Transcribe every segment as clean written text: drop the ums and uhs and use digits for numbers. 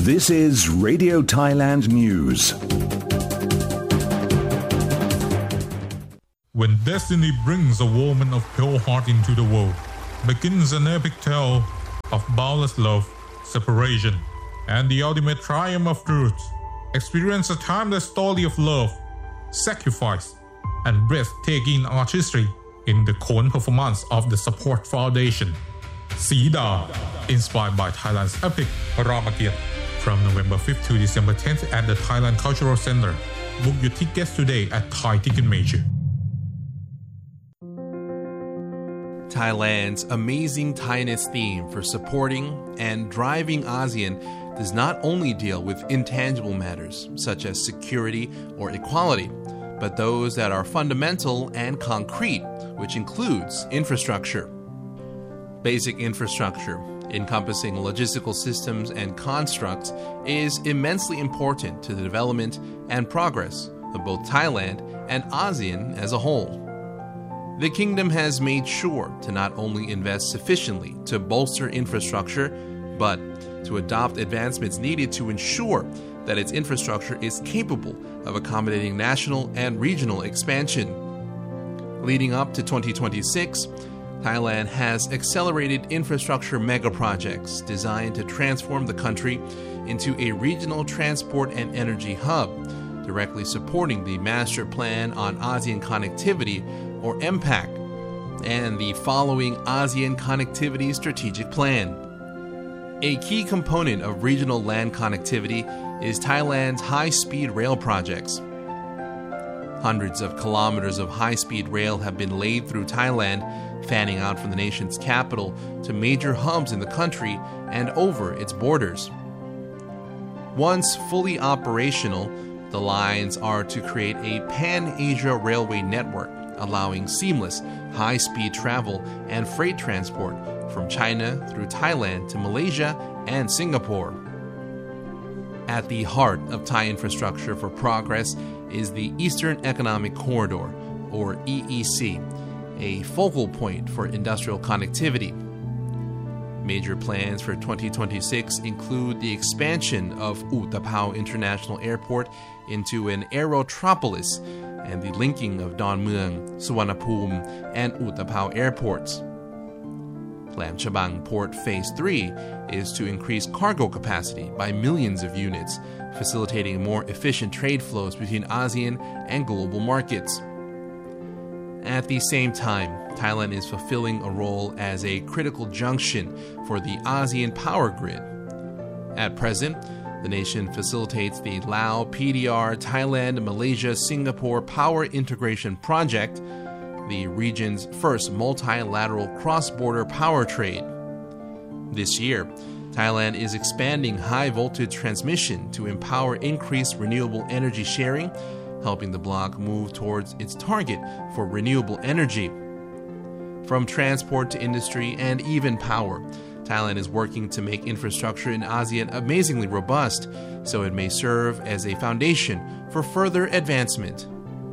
This is Radio Thailand News. When destiny brings a woman of pure heart into the world, begins an epic tale of boundless love, separation, and the ultimate triumph of truth. Experience a timeless story of love, sacrifice, and breathtaking artistry in the Khon performance of the Support Foundation. Sida, inspired by Thailand's epic Ramakiat, from November 5th to December 10th at the Thailand Cultural Center. Book your tickets today at Thai Ticket Major. Thailand's Amazing Thainess theme for supporting and driving ASEAN does not only deal with intangible matters such as security or equality, but those that are fundamental and concrete, which includes infrastructure. Basic infrastructure, encompassing logistical systems and constructs, is immensely important to the development and progress of both Thailand and ASEAN as a whole. The kingdom has made sure to not only invest sufficiently to bolster infrastructure, but to adopt advancements needed to ensure that its infrastructure is capable of accommodating national and regional expansion. Leading up to 2026, Thailand has accelerated infrastructure megaprojects designed to transform the country into a regional transport and energy hub, directly supporting the Master Plan on ASEAN Connectivity, or MPAC, and the following ASEAN Connectivity Strategic Plan. A key component of regional land connectivity is Thailand's high-speed rail projects. Hundreds of kilometers of high-speed rail have been laid through Thailand, fanning out from the nation's capital to major hubs in the country and over its borders. Once fully operational, the lines are to create a pan-Asia railway network, allowing seamless, high-speed travel and freight transport from China through Thailand to Malaysia and Singapore. At the heart of Thai infrastructure for progress is the Eastern Economic Corridor, or EEC, a focal point for industrial connectivity. Major plans for 2026 include the expansion of Utapao International Airport into an aerotropolis and the linking of Don Mueang, Suvarnabhumi, and Utapao airports. Lam Chabang Port Phase 3 is to increase cargo capacity by millions of units, facilitating more efficient trade flows between ASEAN and global markets. At the same time, Thailand is fulfilling a role as a critical junction for the ASEAN power grid. At present, the nation facilitates the Lao PDR Thailand Malaysia Singapore Power Integration Project, the region's first multilateral cross-border power trade. This year, Thailand is expanding high-voltage transmission to empower increased renewable energy sharing, helping the bloc move towards its target for renewable energy. From transport to industry and even power, Thailand is working to make infrastructure in ASEAN amazingly robust, so it may serve as a foundation for further advancement.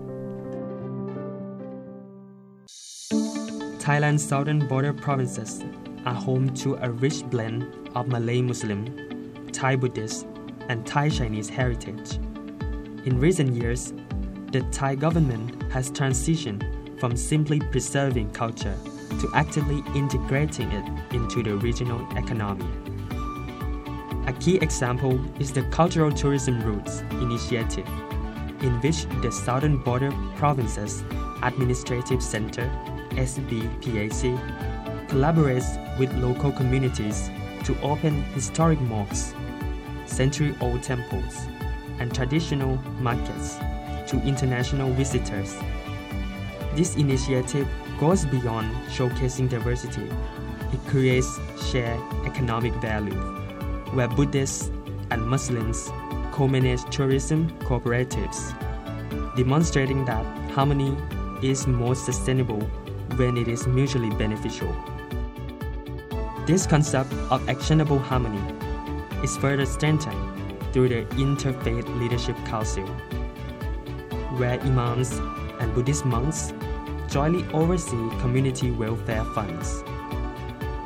Thailand's southern border provinces are home to a rich blend of Malay Muslim, Thai Buddhist, and Thai Chinese heritage. In recent years, the Thai government has transitioned from simply preserving culture to actively integrating it into the regional economy. A key example is the Cultural Tourism Routes Initiative, in which the Southern Border Provinces Administrative Center (SBPAC) collaborates with local communities to open historic mosques, century-old temples, and traditional markets to international visitors. This initiative goes beyond showcasing diversity. It creates shared economic value, where Buddhists and Muslims co-manage tourism cooperatives, demonstrating that harmony is most sustainable when it is mutually beneficial. This concept of actionable harmony is further strengthened through the Interfaith Leadership Council, where imams and Buddhist monks jointly oversee community welfare funds.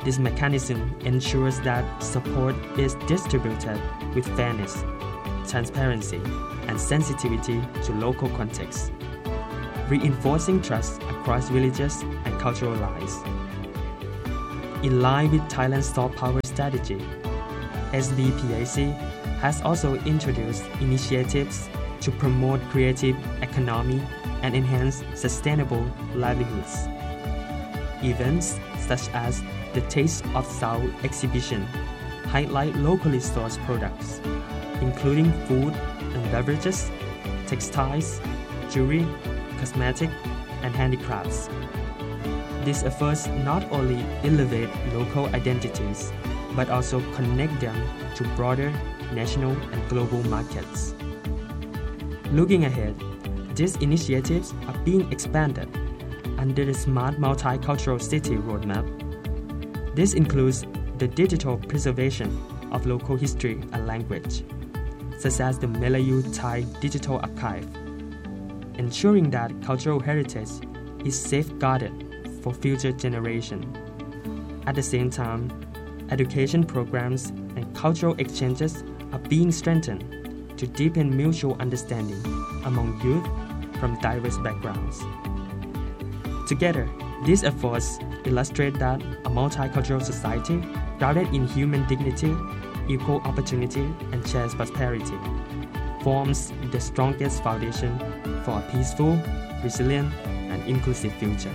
This mechanism ensures that support is distributed with fairness, transparency, and sensitivity to local contexts, reinforcing trust across religious and cultural lines. In line with Thailand's soft power strategy, SBPAC has also introduced initiatives to promote creative economy and enhance sustainable livelihoods. Events such as the Taste of South exhibition highlight locally sourced products, including food and beverages, textiles, jewelry, cosmetics, and handicrafts. These efforts not only elevate local identities, but also connect them to broader national and global markets. Looking ahead, these initiatives are being expanded under the Smart Multicultural City Roadmap. This includes the digital preservation of local history and language, such as the Melayu Thai Digital Archive, ensuring that cultural heritage is safeguarded for future generations. At the same time, education programs and cultural exchanges are being strengthened to deepen mutual understanding among youth from diverse backgrounds. Together, these efforts illustrate that a multicultural society grounded in human dignity, equal opportunity, and shared prosperity forms the strongest foundation for a peaceful, resilient, and inclusive future.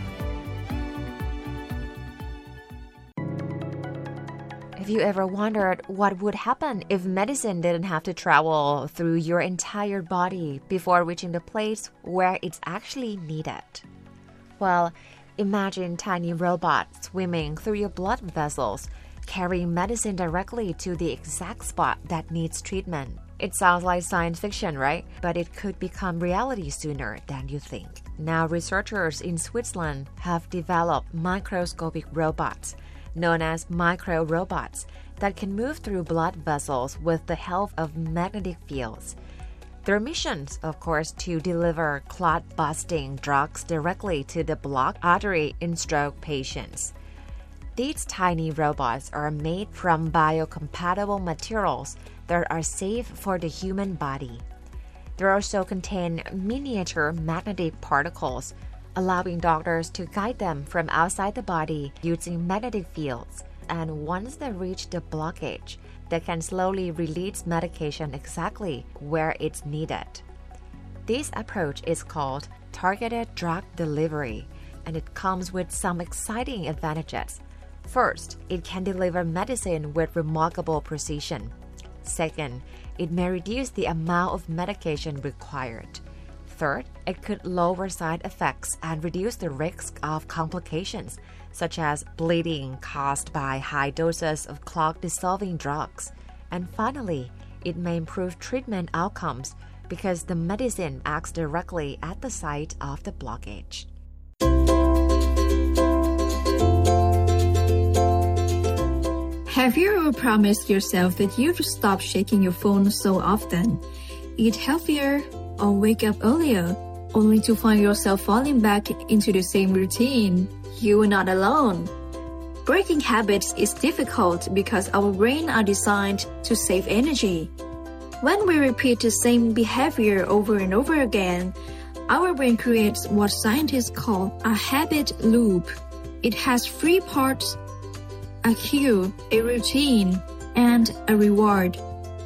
Have you ever wondered what would happen if medicine didn't have to travel through your entire body before reaching the place where it's actually needed? Well, imagine tiny robots swimming through your blood vessels, carrying medicine directly to the exact spot that needs treatment. It sounds like science fiction, right? But it could become reality sooner than you think. Now, researchers in Switzerland have developed microscopic robots known as micro-robots that can move through blood vessels with the help of magnetic fields. Their missions, of course, to deliver clot-busting drugs directly to the blocked artery in stroke patients. These tiny robots are made from biocompatible materials that are safe for the human body. They also contain miniature magnetic particles, allowing doctors to guide them from outside the body using magnetic fields. And once they reach the blockage, they can slowly release medication exactly where it's needed. This approach is called targeted drug delivery, and it comes with some exciting advantages. First, it can deliver medicine with remarkable precision. Second, it may reduce the amount of medication required. Third, it could lower side effects and reduce the risk of complications, such as bleeding caused by high doses of clot-dissolving drugs. And finally, it may improve treatment outcomes because the medicine acts directly at the site of the blockage. Have you ever promised yourself that you'd stop checking your phone so often, eat healthier, or wake up earlier, only to find yourself falling back into the same routine? You are not alone. Breaking habits is difficult because our brains are designed to save energy. When we repeat the same behavior over and over again, our brain creates what scientists call a habit loop. It has 3 parts: a cue, a routine, and a reward.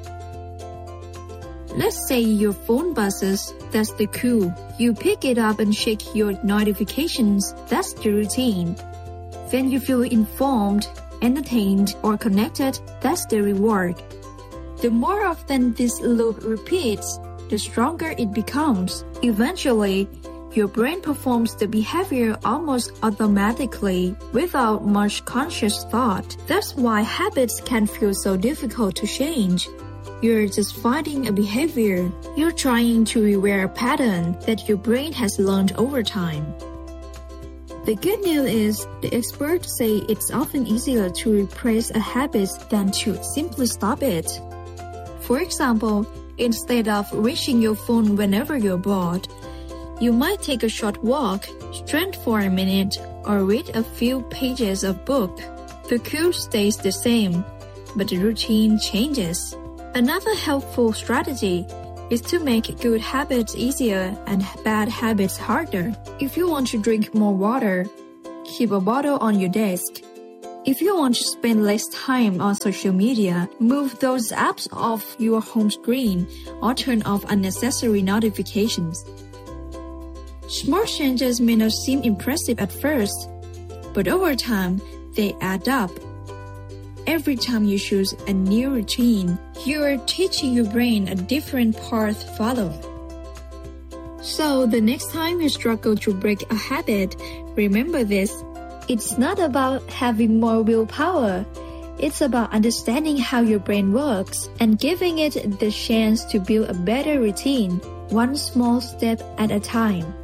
Let's say your phone buzzes, that's the cue. You pick it up and check your notifications, that's the routine. Then you feel informed, entertained, or connected, that's the reward. The more often this loop repeats, the stronger it becomes. Eventually, your brain performs the behavior almost automatically, without much conscious thought. That's why habits can feel so difficult to change. You're just fighting a behavior. You're trying to rewire a pattern that your brain has learned over time. The good news is, the experts say it's often easier to replace a habit than to simply stop it. For example, instead of reaching your phone whenever you're bored, you might take a short walk, stretch for a minute, or read a few pages of book. The cue stays the same, but the routine changes. Another helpful strategy is to make good habits easier and bad habits harder. If you want to drink more water, keep a bottle on your desk. If you want to spend less time on social media, move those apps off your home screen or turn off unnecessary notifications. Small changes may not seem impressive at first, but over time, they add up. Every time you choose a new routine, you are teaching your brain a different path to follow. So the next time you struggle to break a habit, remember this. It's not about having more willpower. It's about understanding how your brain works and giving it the chance to build a better routine, one small step at a time.